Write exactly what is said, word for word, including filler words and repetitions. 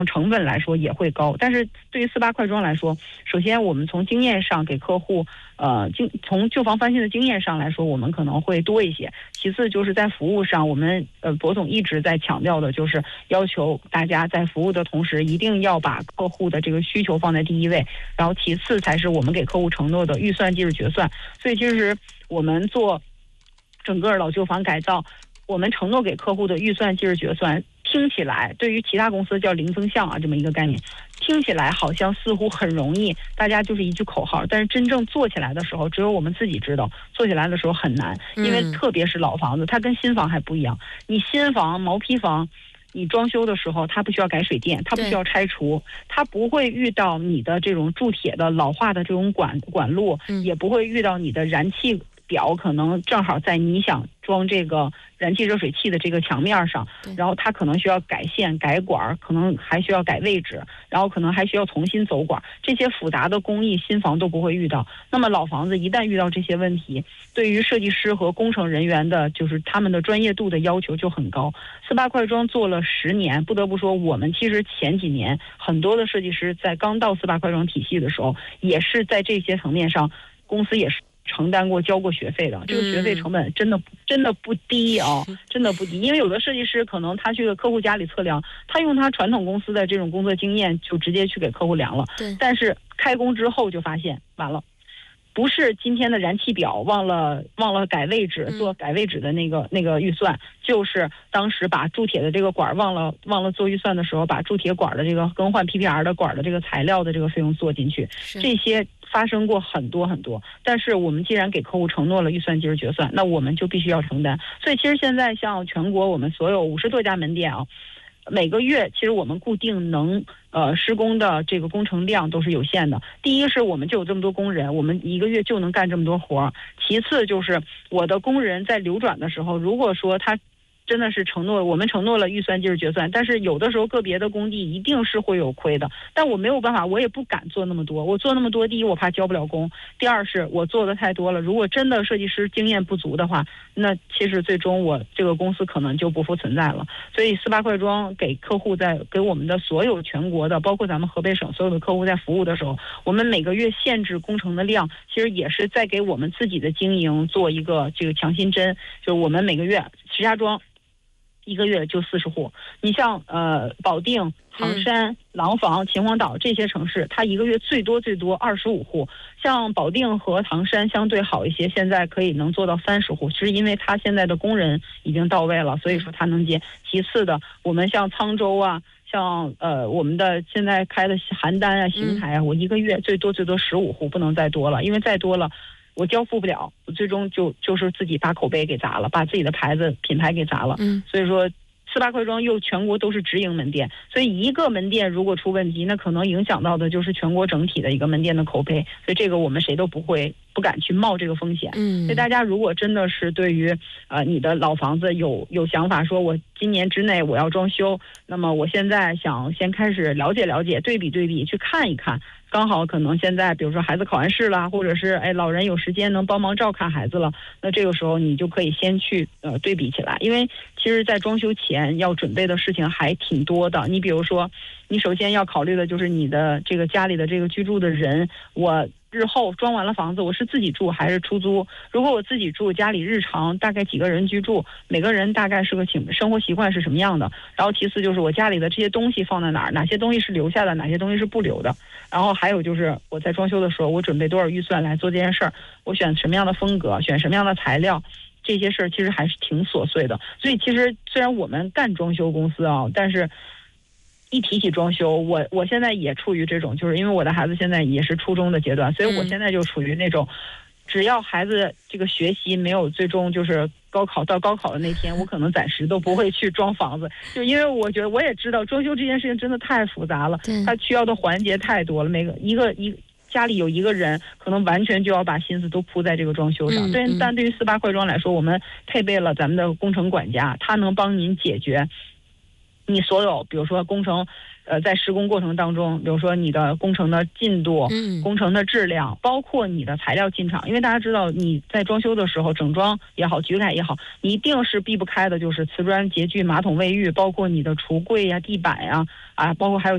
成本来说也会高。但是对于四八快装来说，首先我们从经验上给客户，呃，经从旧房翻新的经验上来说，我们可能会多一些。其次就是在服务上，我们呃博总一直在强调的就是要求大家在服务的同时，一定要把客户的这个需求放在第一位，然后其次才是我们给客户承诺的预算即日决算。所以其实我们做整个老旧房改造，我们承诺给客户的预算即日决算，听起来对于其他公司叫零增项啊这么一个概念，听起来好像似乎很容易，大家就是一句口号，但是真正做起来的时候，只有我们自己知道，做起来的时候很难，因为特别是老房子，它跟新房还不一样。你新房毛坯房，你装修的时候，它不需要改水电，它不需要拆除，它不会遇到你的这种铸铁的老化的这种管管路，也不会遇到你的燃气表可能正好在你想装这个燃气热水器的这个墙面上，然后它可能需要改线改管，可能还需要改位置，然后可能还需要重新走管，这些复杂的工艺新房都不会遇到。那么老房子一旦遇到这些问题，对于设计师和工程人员的就是他们的专业度的要求就很高。四八快装做了十年，不得不说我们其实前几年很多的设计师在刚到四八快装体系的时候，也是在这些层面上公司也是承担过交过学费的，这个学费成本真的真的不低啊，真的不低。因为有的设计师可能他去客户家里测量，他用他传统公司的这种工作经验就直接去给客户量了，但是开工之后就发现完了，不是今天的燃气表忘了忘了改位置做改位置的那个那个预算，就是当时把铸铁的这个管忘了忘了做预算的时候，把铸铁管的这个更换 P P R 的管的这个材料的这个费用做进去，这些发生过很多很多。但是我们既然给客户承诺了预算即日决算，那我们就必须要承担。所以其实现在像全国我们所有五十多家门店啊，每个月其实我们固定能呃施工的这个工程量都是有限的。第一是我们就有这么多工人，我们一个月就能干这么多活。其次就是我的工人在流转的时候，如果说他真的是承诺，我们承诺了预算即日决算，但是有的时候个别的工地一定是会有亏的，但我没有办法，我也不敢做那么多。我做那么多，第一我怕交不了工，第二是我做的太多了，如果真的设计师经验不足的话，那其实最终我这个公司可能就不复存在了。所以四八快装给客户在给我们的所有全国的，包括咱们河北省所有的客户在服务的时候，我们每个月限制工程的量，其实也是在给我们自己的经营做一个这个强心针。就是我们每个月石家庄一个月就四十户，你像呃保定、唐山、廊坊、秦皇岛这些城市，它一个月最多最多二十五户。像保定和唐山相对好一些，现在可以能做到三十户，是因为它现在的工人已经到位了，所以说它能接。其次的，我们像沧州啊，像呃我们的现在开的邯郸啊、邢台啊，我一个月最多最多十五户，不能再多了，因为再多了我交付不了，我最终就就是自己把口碑给砸了，把自己的牌子品牌给砸了。嗯，所以说四八快装又全国都是直营门店，所以一个门店如果出问题，那可能影响到的就是全国整体的一个门店的口碑。所以这个我们谁都不会不敢去冒这个风险。嗯，所以大家如果真的是对于呃你的老房子有有想法，说我今年之内我要装修，那么我现在想先开始了解了解，对比对比，去看一看。刚好可能现在比如说孩子考完试了，或者是哎老人有时间能帮忙照看孩子了，那这个时候你就可以先去呃对比起来。因为其实在装修前要准备的事情还挺多的。你比如说你首先要考虑的就是你的这个家里的这个居住的人，我日后装完了房子，我是自己住还是出租？如果我自己住，家里日常大概几个人居住，每个人大概是个情生活习惯是什么样的？然后其次就是我家里的这些东西放在哪儿，哪些东西是留下的，哪些东西是不留的。然后还有就是我在装修的时候，我准备多少预算来做这件事儿，我选什么样的风格，选什么样的材料，这些事儿其实还是挺琐碎的。所以其实虽然我们干装修公司啊，但是一提起装修，我我现在也处于这种，就是因为我的孩子现在也是初中的阶段，所以我现在就处于那种，只要孩子这个学习没有最终就是高考到高考的那天，我可能暂时都不会去装房子，就因为我觉得我也知道装修这件事情真的太复杂了，它需要的环节太多了，每个一个一家里有一个人，可能完全就要把心思都扑在这个装修上。对，但对于四八快装来说，我们配备了咱们的工程管家，他能帮您解决你所有，比如说工程，呃，在施工过程当中，比如说你的工程的进度、嗯、工程的质量，包括你的材料进场。因为大家知道你在装修的时候，整装也好，局改也好，你一定是避不开的，就是瓷砖、洁具、马桶、卫浴，包括你的橱柜呀、地板呀，啊，包括还有